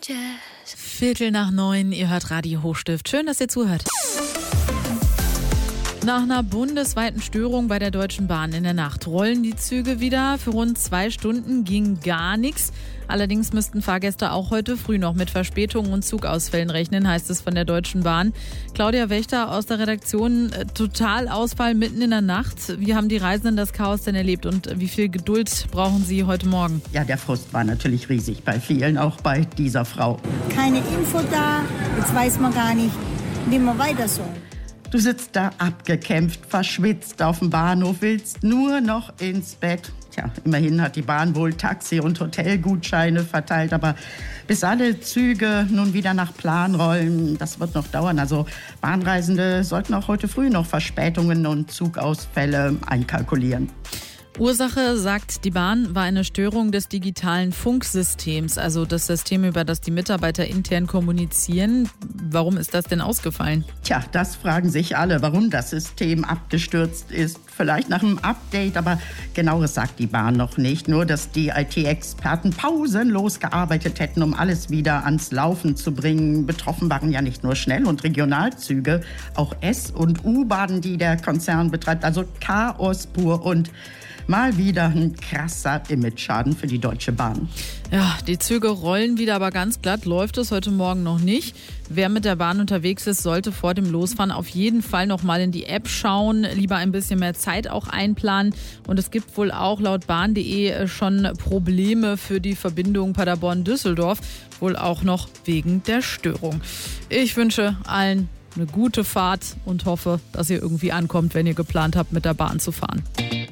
8:15, ihr hört Radio Hochstift. Schön, dass ihr zuhört. Nach einer bundesweiten Störung bei der Deutschen Bahn in der Nacht rollen die Züge wieder. Für rund 2 Stunden ging gar nichts. Allerdings müssten Fahrgäste auch heute früh noch mit Verspätungen und Zugausfällen rechnen, heißt es von der Deutschen Bahn. Claudia Wächter aus der Redaktion, Totalausfall mitten in der Nacht. Wie haben die Reisenden das Chaos denn erlebt und wie viel Geduld brauchen sie heute Morgen? Ja, der Frust war natürlich riesig bei vielen, auch bei dieser Frau. Keine Info da, jetzt weiß man gar nicht, wie man weiter soll. Du sitzt da abgekämpft, verschwitzt auf dem Bahnhof, willst nur noch ins Bett. Tja, immerhin hat die Bahn wohl Taxi- und Hotelgutscheine verteilt, aber bis alle Züge nun wieder nach Plan rollen, das wird noch dauern. Also Bahnreisende sollten auch heute früh noch Verspätungen und Zugausfälle einkalkulieren. Ursache, sagt die Bahn, war eine Störung des digitalen Funksystems, also das System, über das die Mitarbeiter intern kommunizieren. Warum ist das denn ausgefallen? Tja, das fragen sich alle, warum das System abgestürzt ist. Vielleicht nach einem Update, aber Genaueres sagt die Bahn noch nicht. Nur, dass die IT-Experten pausenlos gearbeitet hätten, um alles wieder ans Laufen zu bringen. Betroffen waren ja nicht nur Schnell- und Regionalzüge, auch S- und U-Bahnen, die der Konzern betreibt. Also Chaos pur und mal wieder ein krasser Imageschaden für die Deutsche Bahn. Ja, die Züge rollen wieder, aber ganz glatt läuft es heute Morgen noch nicht. Wer mit der Bahn unterwegs ist, sollte vor dem Losfahren auf jeden Fall noch mal in die App schauen, lieber ein bisschen mehr Zeit auch einplanen. Und es gibt wohl auch laut bahn.de schon Probleme für die Verbindung Paderborn-Düsseldorf, wohl auch noch wegen der Störung. Ich wünsche allen eine gute Fahrt und hoffe, dass ihr irgendwie ankommt, wenn ihr geplant habt, mit der Bahn zu fahren.